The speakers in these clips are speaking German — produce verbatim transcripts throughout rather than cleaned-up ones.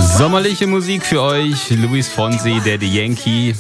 Sommerliche Musik für euch, Luis Fonsi, Daddy Yankee.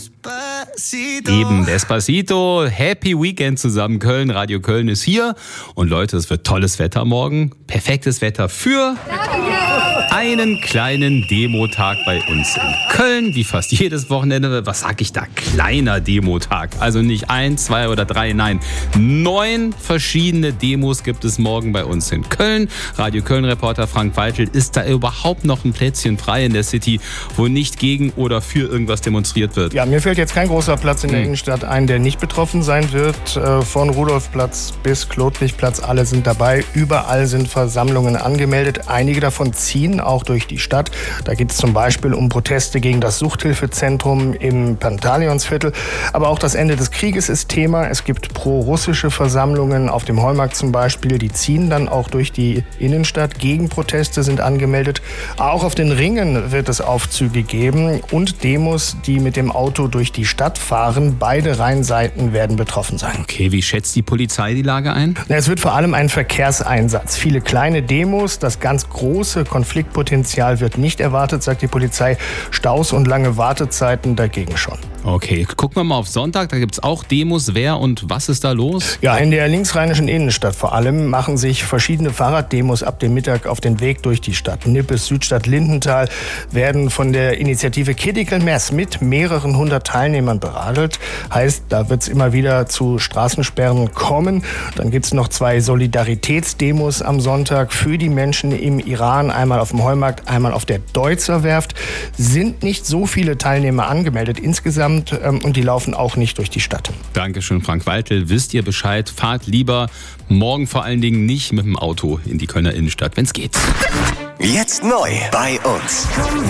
Eben Despacito, Happy Weekend zusammen Köln, Radio Köln ist hier. Und Leute, es wird tolles Wetter morgen, perfektes Wetter für einen kleinen Demotag bei uns in Köln, wie fast jedes Wochenende. Was sag ich da? Kleiner Demotag. Also nicht ein, zwei oder drei, nein. Neun verschiedene Demos gibt es morgen bei uns in Köln. Radio Köln-Reporter Frank Weitel, ist da überhaupt noch ein Plätzchen frei in der City, wo nicht gegen oder für irgendwas demonstriert wird? Ja, mir fällt jetzt kein großer Platz in der hm. Innenstadt ein, der nicht betroffen sein wird. Von Rudolfplatz bis Klotwigplatz, alle sind dabei. Überall sind Versammlungen angemeldet. Einige davon ziehen auch durch die Stadt. Da geht es zum Beispiel um Proteste gegen das Suchthilfezentrum im Pantaleonsviertel. Aber auch das Ende des Krieges ist Thema. Es gibt pro-russische Versammlungen auf dem Heumarkt zum Beispiel. Die ziehen dann auch durch die Innenstadt. Gegenproteste sind angemeldet. Auch auf den Ringen wird es Aufzüge geben und Demos, die mit dem Auto durch die Stadt fahren. Beide Rheinseiten werden betroffen sein. Okay, wie schätzt die Polizei die Lage ein? Es wird vor allem ein Verkehrseinsatz. Viele kleine Demos, das ganz große Konfliktpotenzial wird nicht erwartet, sagt die Polizei. Staus und lange Wartezeiten dagegen schon. Okay, gucken wir mal auf Sonntag, da gibt es auch Demos. Wer und was ist da los? Ja, in der linksrheinischen Innenstadt vor allem machen sich verschiedene Fahrraddemos ab dem Mittag auf den Weg durch die Stadt. Nippes, Südstadt, Lindenthal werden von der Initiative Critical Mass mit mehreren hundert Teilnehmern beradelt. Heißt, da wird es immer wieder zu Straßensperren kommen. Dann gibt es noch zwei Solidaritätsdemos am Sonntag für die Menschen im Iran. Einmal auf dem Heumarkt, einmal auf der Deutzer Werft. Sind nicht so viele Teilnehmer angemeldet insgesamt. Und die laufen auch nicht durch die Stadt. Dankeschön, Frank Weitel. Wisst ihr Bescheid? Fahrt lieber morgen vor allen Dingen nicht mit dem Auto in die Kölner Innenstadt, wenn es geht. Jetzt neu bei uns.